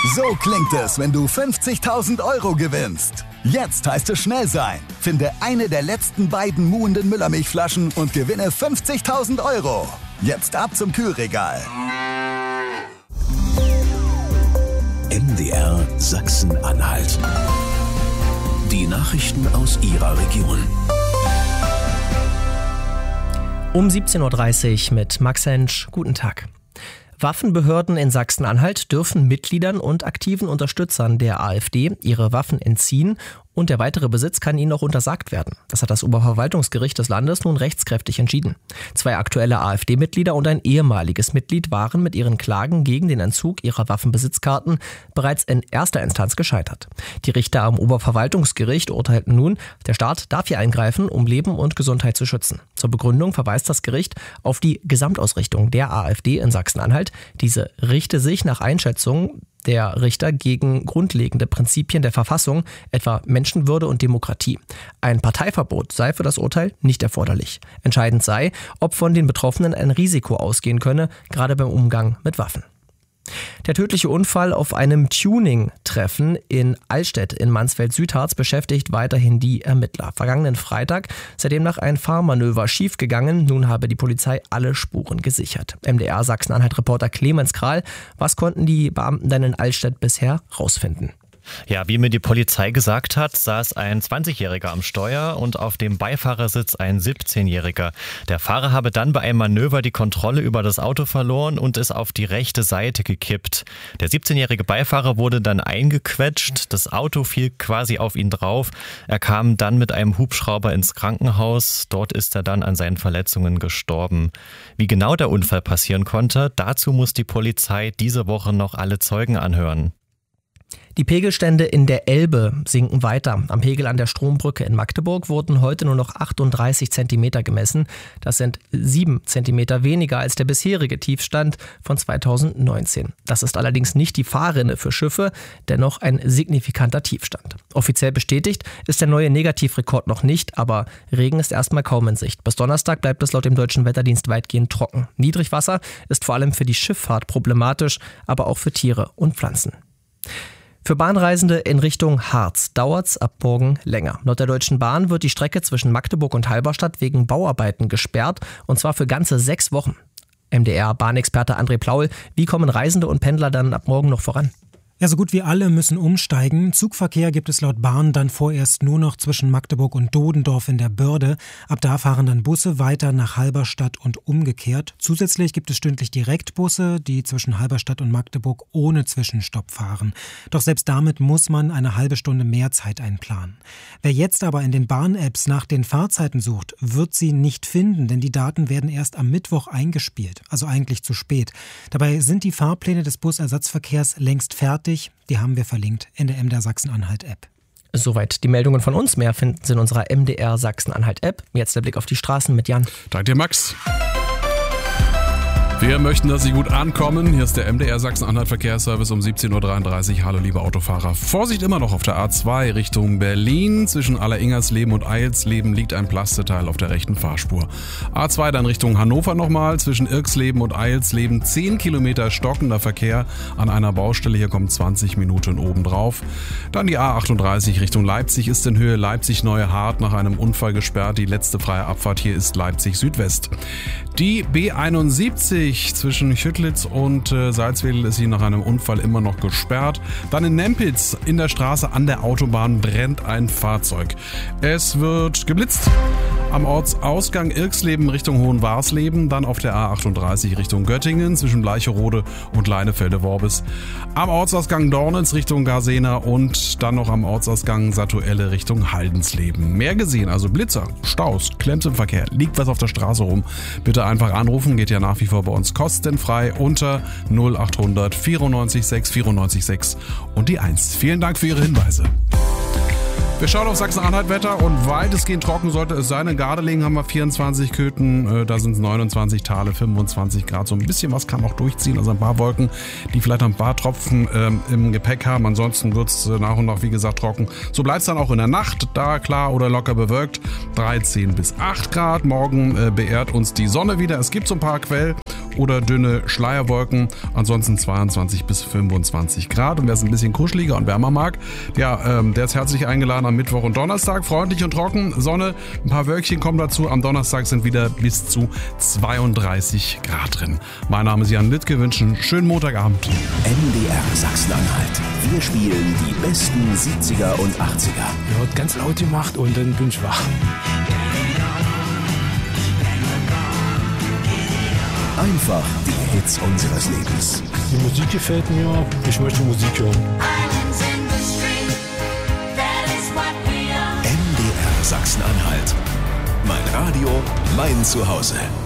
So klingt es, wenn du 50.000 € gewinnst. Jetzt heißt es schnell sein. Finde eine der letzten beiden muhenden Müllermilchflaschen und gewinne 50.000 €. Jetzt ab zum Kühlregal. MDR Sachsen-Anhalt. Die Nachrichten aus Ihrer Region. Um 17.30 Uhr mit Max Hensch. Guten Tag. Waffenbehörden in Sachsen-Anhalt dürfen Mitgliedern und aktiven Unterstützern der AfD ihre Waffen entziehen und der weitere Besitz kann ihnen auch untersagt werden. Das hat das Oberverwaltungsgericht des Landes nun rechtskräftig entschieden. 2 aktuelle AfD-Mitglieder und ein ehemaliges Mitglied waren mit ihren Klagen gegen den Entzug ihrer Waffenbesitzkarten bereits in erster Instanz gescheitert. Die Richter am Oberverwaltungsgericht urteilten nun, der Staat darf hier eingreifen, um Leben und Gesundheit zu schützen. Zur Begründung verweist das Gericht auf die Gesamtausrichtung der AfD in Sachsen-Anhalt. Diese richte sich nach Einschätzung der Richter gegen grundlegende Prinzipien der Verfassung, etwa Menschenwürde und Demokratie. Ein Parteiverbot sei für das Urteil nicht erforderlich. Entscheidend sei, ob von den Betroffenen ein Risiko ausgehen könne, gerade beim Umgang mit Waffen. Der tödliche Unfall auf einem Tuning-Treffen in Allstedt in Mansfeld-Südharz beschäftigt weiterhin die Ermittler. Vergangenen Freitag sei demnach ein Fahrmanöver schiefgegangen. Nun habe die Polizei alle Spuren gesichert. MDR Sachsen-Anhalt-Reporter Clemens Kral, was konnten die Beamten denn in Allstedt bisher rausfinden? Ja, wie mir die Polizei gesagt hat, saß ein 20-Jähriger am Steuer und auf dem Beifahrersitz ein 17-Jähriger. Der Fahrer habe dann bei einem Manöver die Kontrolle über das Auto verloren und ist auf die rechte Seite gekippt. Der 17-jährige Beifahrer wurde dann eingequetscht, das Auto fiel quasi auf ihn drauf. Er kam dann mit einem Hubschrauber ins Krankenhaus, dort ist er dann an seinen Verletzungen gestorben. Wie genau der Unfall passieren konnte, dazu muss die Polizei diese Woche noch alle Zeugen anhören. Die Pegelstände in der Elbe sinken weiter. Am Pegel an der Strombrücke in Magdeburg wurden heute nur noch 38 Zentimeter gemessen. Das sind 7 Zentimeter weniger als der bisherige Tiefstand von 2019. Das ist allerdings nicht die Fahrrinne für Schiffe, dennoch ein signifikanter Tiefstand. Offiziell bestätigt ist der neue Negativrekord noch nicht, aber Regen ist erstmal kaum in Sicht. Bis Donnerstag bleibt es laut dem Deutschen Wetterdienst weitgehend trocken. Niedrigwasser ist vor allem für die Schifffahrt problematisch, aber auch für Tiere und Pflanzen. Für Bahnreisende in Richtung Harz dauert's ab morgen länger. Laut der Deutschen Bahn wird die Strecke zwischen Magdeburg und Halberstadt wegen Bauarbeiten gesperrt, und zwar für ganze 6 Wochen. MDR-Bahnexperte André Plaul, wie kommen Reisende und Pendler dann ab morgen noch voran? Ja, so gut wie alle müssen umsteigen. Zugverkehr gibt es laut Bahn dann vorerst nur noch zwischen Magdeburg und Dodendorf in der Börde. Ab da fahren dann Busse weiter nach Halberstadt und umgekehrt. Zusätzlich gibt es stündlich Direktbusse, die zwischen Halberstadt und Magdeburg ohne Zwischenstopp fahren. Doch selbst damit muss man eine halbe Stunde mehr Zeit einplanen. Wer jetzt aber in den Bahn-Apps nach den Fahrzeiten sucht, wird sie nicht finden, denn die Daten werden erst am Mittwoch eingespielt, also eigentlich zu spät. Dabei sind die Fahrpläne des Busersatzverkehrs längst fertig. Die haben wir verlinkt in der MDR Sachsen-Anhalt-App. Soweit die Meldungen von uns. Mehr finden Sie in unserer MDR Sachsen-Anhalt-App. Jetzt der Blick auf die Straßen mit Jan. Danke dir, Max. Wir möchten, dass Sie gut ankommen. Hier ist der MDR Sachsen-Anhalt Verkehrsservice um 17.33 Uhr. Hallo, liebe Autofahrer. Vorsicht immer noch auf der A2 Richtung Berlin. Zwischen Alleringersleben und Eilsleben liegt ein Plasteteil auf der rechten Fahrspur. A2 dann Richtung Hannover nochmal. Zwischen Irksleben und Eilsleben 10 Kilometer stockender Verkehr an einer Baustelle. Hier kommen 20 Minuten obendrauf. Dann die A38 Richtung Leipzig ist in Höhe Leipzig-Neuhart nach einem Unfall gesperrt. Die letzte freie Abfahrt hier ist Leipzig Südwest. Die B71 zwischen Chüttlitz und Salzwedel ist sie nach einem Unfall immer noch gesperrt. Dann in Nempitz in der Straße an der Autobahn brennt ein Fahrzeug. Es wird geblitzt. Am Ortsausgang Irksleben Richtung Hohenwarsleben, dann auf der A38 Richtung Göttingen zwischen Bleicherode und Leinefelde-Worbis. Am Ortsausgang Dornitz Richtung Garsena und dann noch am Ortsausgang Satuelle Richtung Haldensleben. Mehr gesehen, also Blitzer, Staus, Klemms im Verkehr, liegt was auf der Straße rum. Bitte einfach anrufen, geht ja nach wie vor bei uns kostenfrei unter 0800 94 6 94 6 und die 1. Vielen Dank für Ihre Hinweise. Wir schauen auf Sachsen-Anhalt-Wetter und weitestgehend trocken sollte es sein. In Gardelegen haben wir 24 Köthen, da sind es 29 Thale, 25 Grad. So ein bisschen was kann auch durchziehen, also ein paar Wolken, die vielleicht noch ein paar Tropfen im Gepäck haben. Ansonsten wird es nach und nach, wie gesagt, trocken. So bleibt es dann auch in der Nacht, da klar oder locker bewölkt. 13 bis 8 Grad. Morgen beehrt uns die Sonne wieder. Es gibt so ein paar Quell- oder dünne Schleierwolken. Ansonsten 22 bis 25 Grad. Und wer es ein bisschen kuscheliger und wärmer mag, der ist herzlich eingeladen am Mittwoch und Donnerstag. Freundlich und trocken, Sonne, ein paar Wölkchen kommen dazu. Am Donnerstag sind wieder bis zu 32 Grad drin. Mein Name ist Jan Littke, wünsche einen schönen Montagabend. MDR Sachsen-Anhalt. Wir spielen die besten 70er und 80er. Er hat ganz laut gemacht und dann bin ich wach. Einfach die Hits unseres Lebens. Die Musik gefällt mir, ich möchte Musik hören. MDR Sachsen-Anhalt. Mein Radio, mein Zuhause.